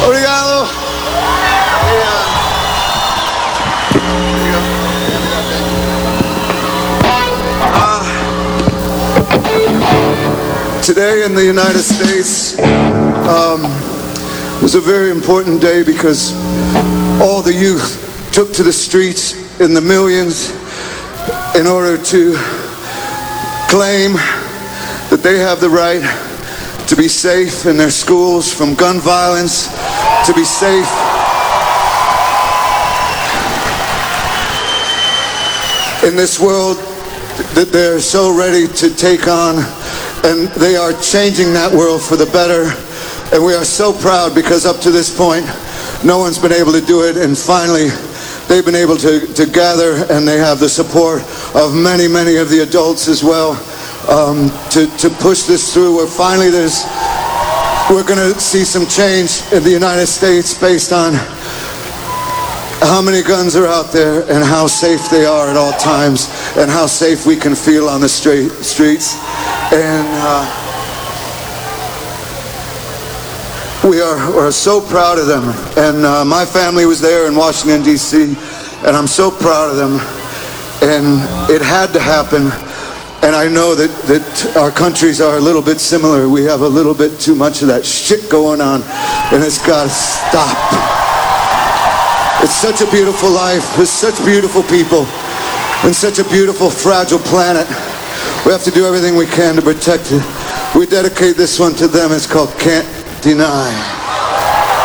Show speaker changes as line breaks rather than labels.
Obrigado. Today in the United States was a very important day because all the youth took to the streets in the millions in order to claim that they have the right to be safe in their schools from gun violence, to be safe in this world that they're so ready to take on, and they are changing that world for the better. And we are so proud because up to this point no one's been able to do it, and finally they've been able to gather, and they have the support of many of the adults as well, to push this through. Where finally we're going to see some change in the United States based on how many guns are out there and how safe they are at all times, and how safe we can feel on the streets. And we're so proud of them. And my family was there in Washington, D.C., and I'm so proud of them. And it had to happen. And I know that our countries are a little bit similar. We have a little bit too much of that shit going on, and it's got to stop. It's such a beautiful life. There's such beautiful people and such a beautiful, fragile planet. We have to do everything we can to protect it. We dedicate this one to them. It's called Can't Deny.